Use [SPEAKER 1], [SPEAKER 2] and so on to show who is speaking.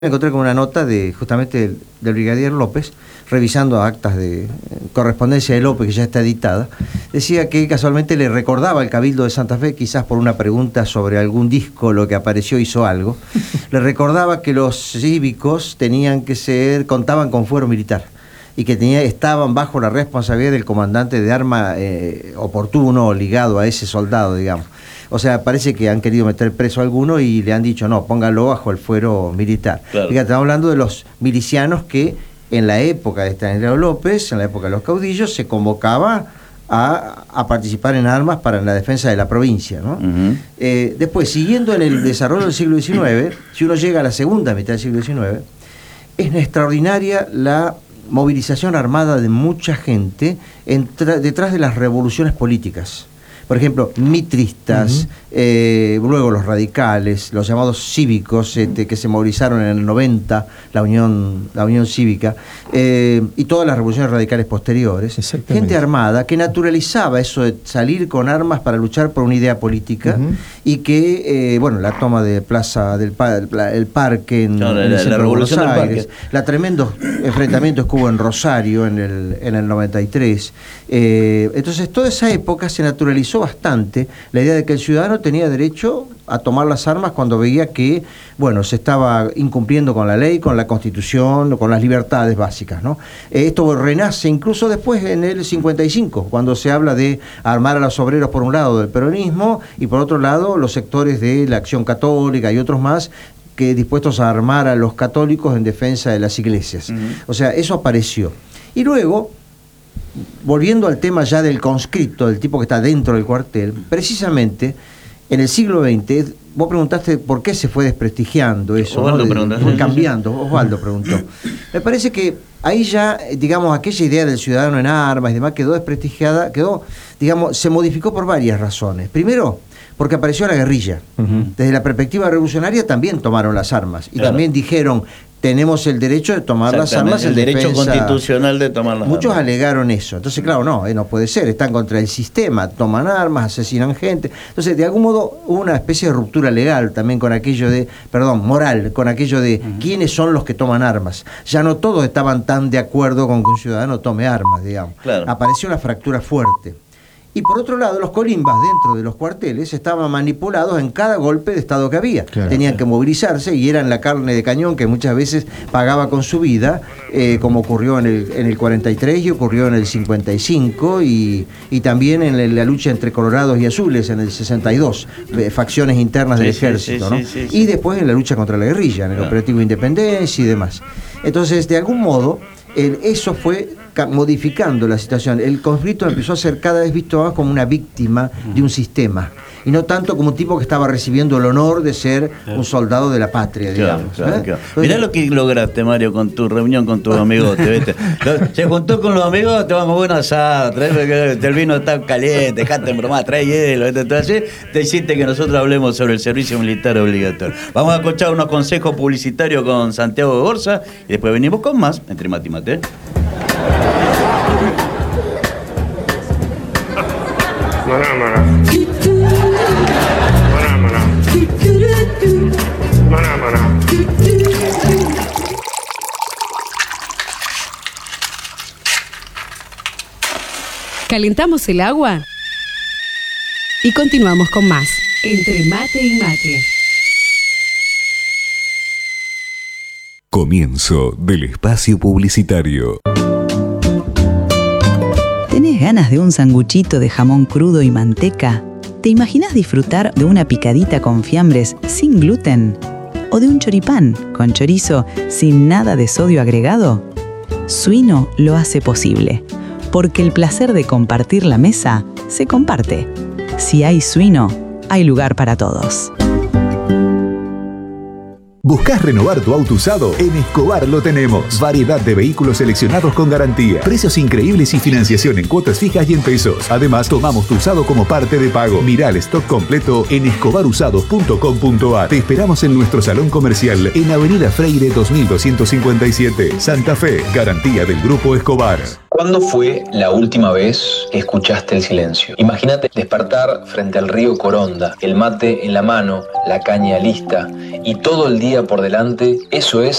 [SPEAKER 1] Me encontré con una nota de justamente del brigadier López, revisando actas de correspondencia de López, que ya está editada. Decía que casualmente le recordaba al Cabildo de Santa Fe, quizás por una pregunta sobre algún disco, lo que apareció hizo algo, le recordaba que los cívicos contaban con fuero militar y que estaban bajo la responsabilidad del comandante de arma oportuno, ligado a ese soldado, digamos. O sea, parece que han querido meter preso a alguno y le han dicho, no, póngalo bajo el fuero militar. Claro. Fíjate, estamos hablando de los milicianos que en la época de Estanislao López, en la época de los caudillos, se convocaba a participar en armas para la defensa de la provincia, ¿no? Después, siguiendo en el desarrollo del siglo XIX, si uno llega a la segunda mitad del siglo XIX, es extraordinaria la movilización armada de mucha gente detrás de las revoluciones políticas. Por ejemplo, mitristas, luego los radicales, los llamados cívicos, que se movilizaron en el 90, la Unión Cívica, y todas las revoluciones radicales posteriores. Gente armada que naturalizaba eso de salir con armas para luchar por una idea política, y que, la toma de Plaza del el Parque en la Revolución de Buenos Aires, la tremendos enfrentamientos que hubo en Rosario en el 93. Entonces, toda esa época se naturalizó bastante la idea de que el ciudadano tenía derecho a tomar las armas cuando veía que, se estaba incumpliendo con la ley, con la Constitución, con las libertades básicas, ¿no? Esto renace incluso después en el 55, cuando se habla de armar a los obreros por un lado del peronismo y por otro lado los sectores de la Acción Católica y otros más que dispuestos a armar a los católicos en defensa de las iglesias. O sea, eso apareció. Y luego, volviendo al tema ya del conscripto, del tipo que está dentro del cuartel, precisamente en el siglo XX, vos preguntaste por qué se fue desprestigiando eso, fue cambiando, Osvaldo preguntó. Me parece que ahí ya, aquella idea del ciudadano en armas y demás quedó desprestigiada, se modificó por varias razones. Primero, porque apareció la guerrilla. Desde la perspectiva revolucionaria también tomaron las armas y también dijeron, tenemos el derecho de tomar las armas.
[SPEAKER 2] El derecho constitucional de tomar las armas.
[SPEAKER 1] Muchos alegaron eso. Entonces, claro, no puede ser. Están contra el sistema, toman armas, asesinan gente. Entonces, de algún modo, hubo una especie de ruptura legal también con aquello moral, con aquello de quiénes son los que toman armas. Ya no todos estaban tan de acuerdo con que un ciudadano tome armas, digamos. Claro. Apareció la fractura fuerte. Y por otro lado, los colimbas dentro de los cuarteles estaban manipulados en cada golpe de estado que había. Claro. Tenían que movilizarse y eran la carne de cañón que muchas veces pagaba con su vida, como ocurrió en el 43 y ocurrió en el 55 y también en la lucha entre colorados y azules en el 62, facciones internas del ejército, ¿no? Y después en la lucha contra la guerrilla, en el operativo Independencia y demás. Entonces, de algún modo, eso fue modificando la situación. El conflicto empezó a ser cada vez visto más como una víctima de un sistema y no tanto como un tipo que estaba recibiendo el honor de ser un soldado de la patria, digamos.
[SPEAKER 2] Claro. Mirá lo que lograste, Mario, con tu reunión con tus amigos. Se juntó con los amigos, te vamos a buen asado, el vino está caliente, dejate en broma, trae hielo. Entonces te hiciste que nosotros hablemos sobre el servicio militar obligatorio. Vamos a escuchar unos consejos publicitarios con Santiago Gorza y después venimos con más entre Mate y Mate.
[SPEAKER 3] Calentamos el agua y continuamos con más entre Mate y Mate.
[SPEAKER 4] Comienzo del espacio publicitario.
[SPEAKER 5] ¿Tenés ganas de un sanguchito de jamón crudo y manteca? ¿Te imaginas disfrutar de una picadita con fiambres sin gluten? ¿O de un choripán con chorizo sin nada de sodio agregado? Suino lo hace posible, porque el placer de compartir la mesa se comparte. Si hay Suino, hay lugar para todos.
[SPEAKER 4] ¿Buscás renovar tu auto usado? En Escobar lo tenemos. Variedad de vehículos seleccionados con garantía. Precios increíbles y financiación en cuotas fijas y en pesos. Además, tomamos tu usado como parte de pago. Mirá el stock completo en escobarusados.com.ar. Te esperamos en nuestro salón comercial en Avenida Freire 2257, Santa Fe. Garantía del Grupo Escobar.
[SPEAKER 6] ¿Cuándo fue la última vez que escuchaste el silencio? Imagínate despertar frente al río Coronda, el mate en la mano, la caña lista y todo el día por delante. Eso es